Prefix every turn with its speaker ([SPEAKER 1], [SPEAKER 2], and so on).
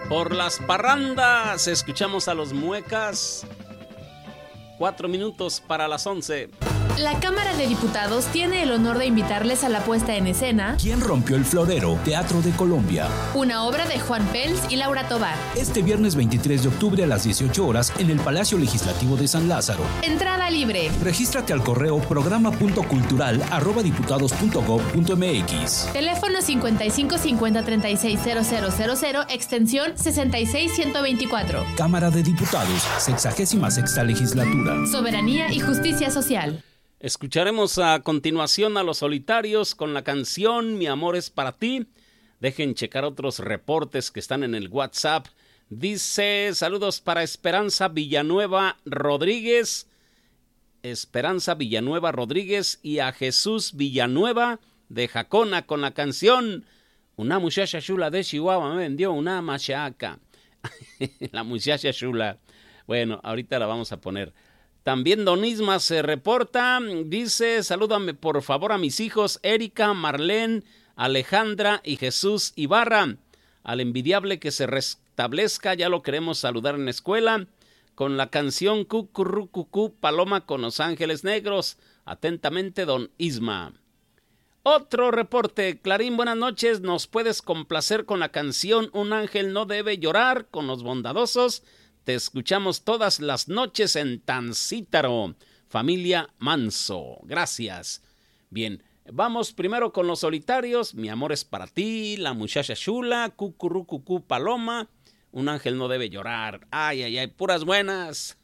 [SPEAKER 1] Por las parrandas, escuchamos a los Muecas. 4 minutos para las 11.
[SPEAKER 2] La Cámara de Diputados tiene el honor de invitarles a la puesta en escena
[SPEAKER 3] ¿Quién rompió el florero? Teatro de Colombia.
[SPEAKER 2] Una obra de Juan Pels y Laura Tovar.
[SPEAKER 3] Este viernes 23 de octubre a las 18 horas en el Palacio Legislativo de San Lázaro.
[SPEAKER 2] Entrada libre.
[SPEAKER 3] Regístrate al correo programa.cultural@diputados.gov.mx.
[SPEAKER 2] Teléfono 55 50 36 0000, extensión 66124.
[SPEAKER 3] Cámara de Diputados, 66ª Legislatura.
[SPEAKER 2] Soberanía y justicia social.
[SPEAKER 1] Escucharemos a continuación a Los Solitarios con la canción Mi amor es para ti. Dejen checar otros reportes que están en el WhatsApp. Dice, saludos para Esperanza Villanueva Rodríguez. Esperanza Villanueva Rodríguez y a Jesús Villanueva de Jacona con la canción Una muchacha chula de Chihuahua me vendió una machaca. La muchacha chula. Bueno, ahorita la vamos a poner. También Don Isma se reporta, dice, salúdame por favor a mis hijos Erika, Marlene, Alejandra y Jesús Ibarra. Al envidiable que se restablezca, ya lo queremos saludar en la escuela, con la canción Cucurrucucú Paloma con Los Ángeles Negros. Atentamente, Don Isma. Otro reporte, Clarín, buenas noches, ¿nos puedes complacer con la canción Un ángel no debe llorar con Los Bondadosos? Te escuchamos todas las noches en Tancítaro. Familia Manso. Gracias. Bien, vamos primero con Los Solitarios. Mi amor es para ti. La muchacha chula. Cucurrucucú Paloma. Un ángel no debe llorar. Ay, ay, ay. Puras buenas.